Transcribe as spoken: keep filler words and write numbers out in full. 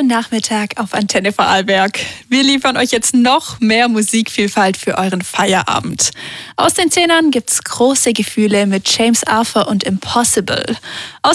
Nachmittag auf Antenne Vorarlberg. Wir liefern euch jetzt noch mehr Musikvielfalt für euren Feierabend. Aus den Zehnern gibt's große Gefühle mit James Arthur und Impossible.